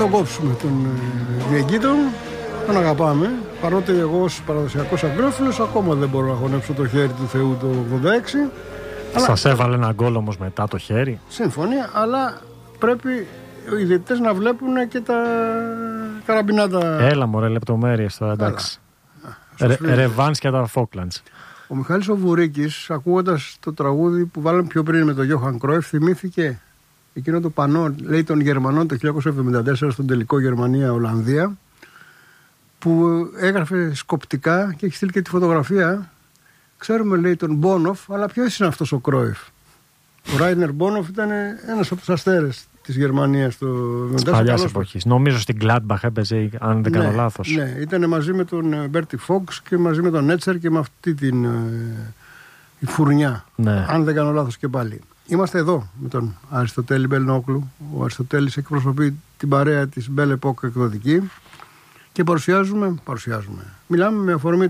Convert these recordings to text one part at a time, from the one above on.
τον κόψουμε τον Διεγκύτων. Τον αγαπάμε. Παρότι εγώ ως παραδοσιακός αγγλόφιλος ακόμα δεν μπορώ να χωνέψω το χέρι του Θεού το 86. Σας έβαλε ένα γκολ όμως μετά το χέρι. Συμφωνία, αλλά πρέπει οι διαιτητές να βλέπουν και τα καραμπινάτα. Έλα μωρέ, λεπτομέρειες τώρα, εντάξει. Ρεβάνς και τα Φόκλαντς. Ο Μιχάλης ο Βουρίκης, ακούγοντας το τραγούδι που βάλαμε πιο πριν με τον Γιώχαν Κρόιφ, θυμήθηκε εκείνο το πανό, λέει, των Γερμανών το 1974 στον τελικό Γερμανία-Ολλανδία, που έγραφε σκοπτικά και έχει στείλει και τη φωτογραφία. Ξέρουμε, λέει, τον Μπόνοφ, αλλά ποιος είναι αυτός ο Κρόιφ? Ο Ράινερ Μπόνοφ ήταν ένας από τους αστέρες της Γερμανίας της παλιάς εποχής. Νομίζω στην Gladbach έπαιζε, αν δεν κάνω λάθος. Ναι, ήταν μαζί με τον Μπέρτι Φόξ και μαζί με τον Έτσερ και με αυτή την η φουρνιά. Ναι. Αν δεν κάνω λάθος και πάλι. Είμαστε εδώ με τον Αριστοτέλη Μπελνόκλου. Ο Αριστοτέλης εκπροσωπεί την παρέα της Belle Epoque εκδοτική και παρουσιάζουμε. Μιλάμε με αφορμή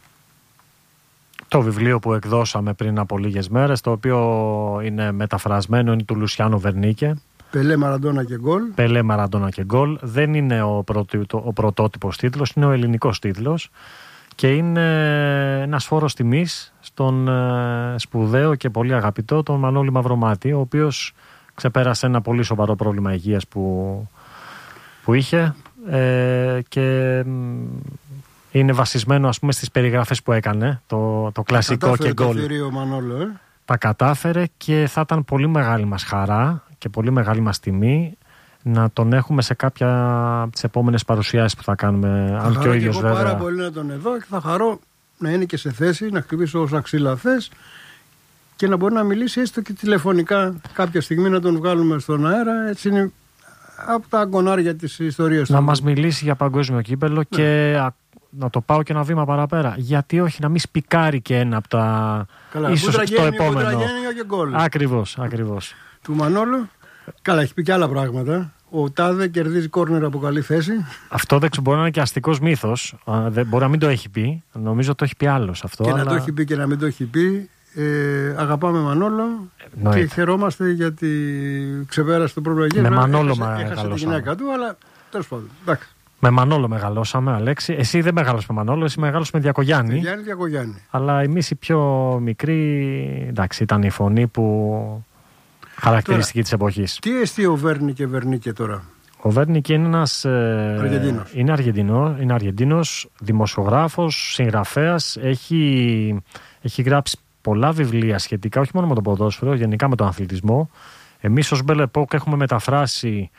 το βιβλίο που εκδώσαμε πριν από λίγες μέρες, το οποίο είναι μεταφρασμένο, είναι του Λουσιάνο Βερνίκε. Πελέ, Μαραντόνα και γκολ. Πελέ, Μαραντόνα και γκολ. Δεν είναι ο πρωτότυπος τίτλος, είναι ο ελληνικός τίτλος και είναι ένας φόρος τιμής στον σπουδαίο και πολύ αγαπητό τον Μανώλη Μαυρομάτη, ο οποίος ξεπέρασε ένα πολύ σοβαρό πρόβλημα υγείας που είχε και είναι βασισμένο, ας πούμε, στις περιγραφές που έκανε, το κλασικό και γκολ. Τα κατάφερε και θα ήταν πολύ μεγάλη μας χαρά και πολύ μεγάλη μας τιμή να τον έχουμε σε κάποια από τις επόμενες παρουσιάσεις που θα κάνουμε. Αν και ο ίδιος βέβαια. Πάρα πολύ να τον εδώ και θα χαρώ να είναι και σε θέση να χτυπήσω όσα ξύλα θες και να μπορεί να μιλήσει έστω και τηλεφωνικά κάποια στιγμή, να τον βγάλουμε στον αέρα. Έτσι είναι από τα αγκονάρια της ιστορίας. Να μας μιλήσει για παγκόσμιο κύπελλο και να το πάω και ένα βήμα παραπέρα. Γιατί όχι να μην σπικάρει και ένα από τα. Καλά, ίσως στο επόμενο. Ακριβώς. Του Μανόλου. Καλά, έχει πει και άλλα πράγματα. Ο Τάδε κερδίζει κόρνερ από καλή θέση. Αυτό δεν μπορεί να είναι και αστικός μύθος. Μπορεί να μην το έχει πει. Νομίζω το έχει πει άλλος αυτό. Και να το έχει πει και να μην το έχει πει. Αγαπάμε Μανόλο και χαιρόμαστε γιατί ξεπέρασε το πρόβλημα. Με Μανόλο έχασε τη γυναίκα του, αλλά τέλος πάντων. Με Μανόλο μεγαλώσαμε, Αλέξη. Εσύ δεν μεγάλωσες με Μανόλο, εσύ μεγάλωσες με Διακογιάννη. Διακογιάννη. Αλλά εμείς οι πιο μικροί, εντάξει, ήταν η φωνή που χαρακτηριστική της εποχής. Τι εστί ο Βερνίκε τώρα? Ο Βερνίκε είναι ένας Αργεντίνος. Είναι Αργεντίνος, δημοσιογράφος, συγγραφέας. Έχει γράψει πολλά βιβλία σχετικά, όχι μόνο με το ποδόσφαιρο, γενικά με τον αθλητισμό. Εμείς ως Belle Epoque έχουμε μεταφράσει